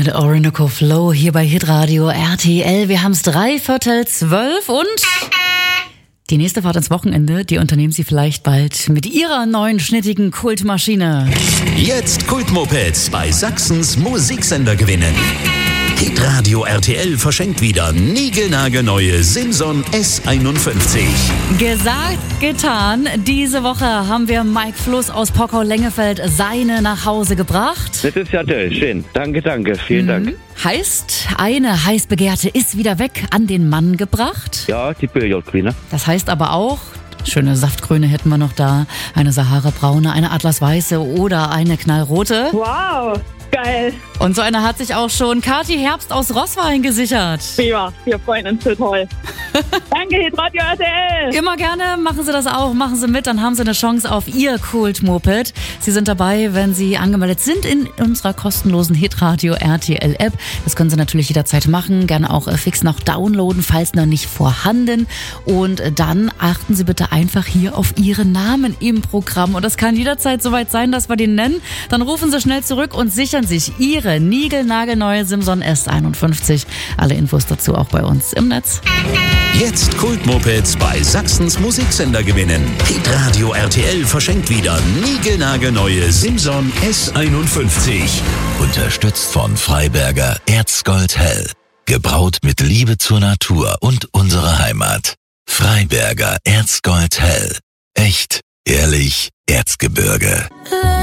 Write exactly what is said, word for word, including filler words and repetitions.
The Orinoco Flow hier bei Hitradio R T L. Wir haben es drei Viertel zwölf und die nächste Fahrt ins Wochenende, die unternehmen Sie vielleicht bald mit Ihrer neuen schnittigen Kultmaschine. Jetzt Kultmopeds bei Sachsens Musiksender gewinnen. Hitradio R T L verschenkt wieder niegelnagelneue Simson S einundfünfzig. Gesagt, getan. Diese Woche haben wir Mike Fluss aus Pockau-Lengefeld seine nach Hause gebracht. Das ist ja toll. Schön. Danke, danke. Vielen Mhm. Dank. Heißt, eine heiß Begehrte ist wieder weg, an den Mann gebracht. Ja, die Billardqueen. Das heißt aber auch, schöne Saftgrüne hätten wir noch da, eine Sahara-braune, eine Atlasweiße oder eine knallrote. Wow, geil. Und so eine hat sich auch schon Kathi Herbst aus Roßwein gesichert. Prima, wir freuen uns total. Danke, Hitradio R T L. Immer gerne, machen Sie das auch, machen Sie mit, dann haben Sie eine Chance auf Ihr Kult-Moped. Sie sind dabei, wenn Sie angemeldet sind in unserer kostenlosen Hitradio R T L App. Das können Sie natürlich jederzeit machen, gerne auch fix noch downloaden, falls noch nicht vorhanden. Und dann achten Sie bitte einfach hier auf Ihren Namen im Programm. Und das kann jederzeit soweit sein, dass wir den nennen. Dann rufen Sie schnell zurück und sichern sich Ihre niegelnagelneue Simson S einundfünfzig. Alle Infos dazu auch bei uns im Netz. Jetzt Kultmopeds bei Sachsens Musiksender gewinnen. Hitradio R T L verschenkt wieder niegelnagelneue Simson S einundfünfzig. Unterstützt von Freiberger Erzgold Hell. Gebraut mit Liebe zur Natur und unserer Heimat. Freiberger Erzgold Hell. Echt, ehrlich, Erzgebirge.